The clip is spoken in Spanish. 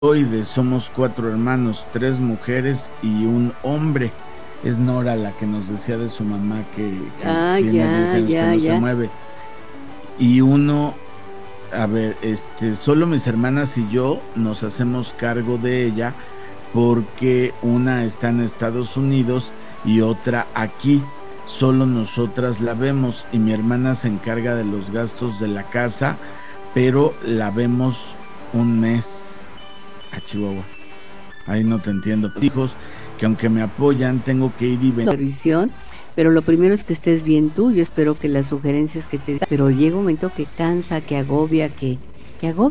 somos 4 hermanos, 3 mujeres y un hombre. Es Nora la que nos decía de su mamá que Ah, tiene ya, 10 años que ya, no se ya. mueve. Y uno, a ver, solo mis hermanas y yo nos hacemos cargo de ella porque una está en Estados Unidos y otra aquí. Solo nosotras la vemos y mi hermana se encarga de los gastos de la casa, pero la vemos un mes a Chihuahua. Ahí no te entiendo. Hijos que aunque me apoyan, tengo que ir y venir. Supervisión, pero lo primero es que estés bien tú. Yo espero que las sugerencias que te pero llega un momento que cansa, que agobia, que agobia.